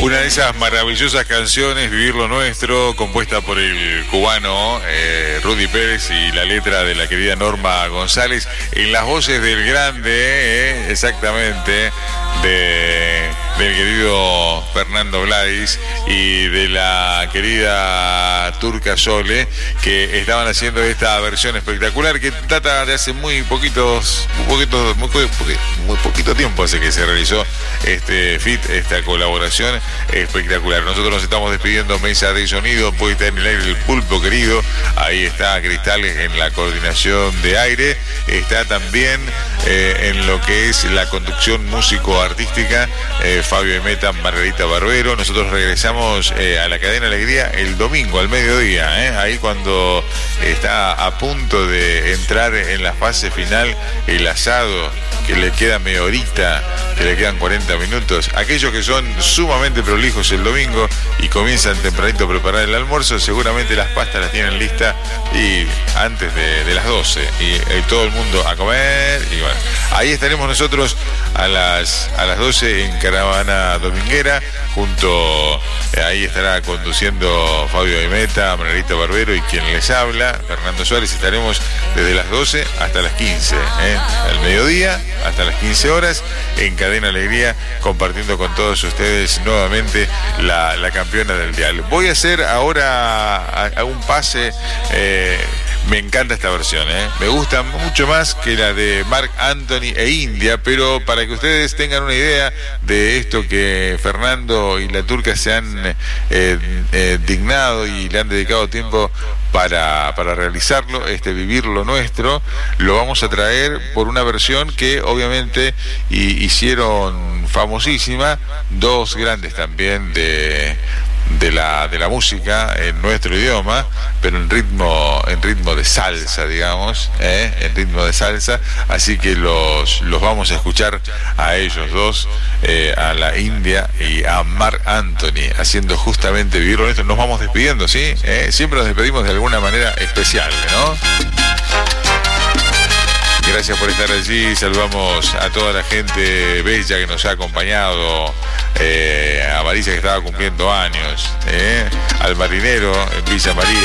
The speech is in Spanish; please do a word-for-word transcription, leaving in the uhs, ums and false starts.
Una de esas maravillosas canciones, Vivir lo Nuestro, compuesta por el cubano eh, Rudy Pérez y la letra de la querida Norma González, en las voces del grande, eh, exactamente, de, del querido Fernando Gladys y de la querida Turca Sole, que estaban haciendo esta versión espectacular que data de hace muy poquitos, muy poquito, muy, muy poquito tiempo hace que se realizó este feat, esta colaboración espectacular. Nosotros nos estamos despidiendo, mesa de sonido, puede estar en el aire el Pulpo querido, ahí está Cristales en la coordinación de aire, está también eh, en lo que es la conducción músico-artística eh, Fabio Emeta, Margarita Barbero. Nosotros regresamos eh, a la cadena Alegría el domingo al mediodía, eh, ahí cuando está a punto de entrar en la fase final el asado, que le queda media horita, que le quedan cuarenta minutos. Aquellos que son sumamente prolijos el domingo y comienzan tempranito a preparar el almuerzo, seguramente las pastas las tienen listas y antes de, de las doce y, y todo el mundo a comer. Y bueno, ahí estaremos nosotros a las, a las doce en Caravana Dominguera, junto, eh, ahí estará conduciendo Fabio Emeta, Margarita Barbero y quien les habla, Fernando Suárez. Estaremos desde las doce hasta las quince, ¿eh? al mediodía hasta las quince horas en Cadena Alegría, compartiendo con todos ustedes nuevamente la, la campeona del dial. Voy a hacer ahora a, a un pase, eh, me encanta esta versión, ¿eh? me gusta mucho más que la de Marc Anthony e India, pero para que ustedes tengan una idea de esto que Fernando y la Turca se han eh, eh, dignado y le han dedicado tiempo para, para realizarlo, este Vivir lo Nuestro, lo vamos a traer por una versión que obviamente y, hicieron famosísima dos grandes también de de la de la música en nuestro idioma, pero en ritmo en ritmo de salsa, digamos, ¿eh? en ritmo de salsa, así que los los vamos a escuchar a ellos dos, eh, a la India y a Marc Anthony, haciendo justamente Vivir lo Nuestro. Nos vamos despidiendo, ¿sí? ¿Eh? Siempre nos despedimos de alguna manera especial, ¿no? Gracias por estar allí, saludamos a toda la gente bella que nos ha acompañado, eh, a Marisa que estaba cumpliendo años, eh, al marinero en Villa María.